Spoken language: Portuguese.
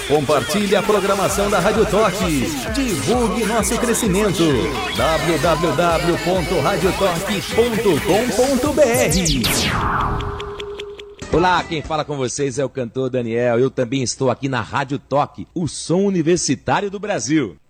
Compartilhe a programação da Rádio Toque. Divulgue nosso crescimento. www.radiotoque.com.br. Olá, quem fala com vocês é o cantor Daniel. Eu também estou aqui na Rádio Toque, o som universitário do Brasil.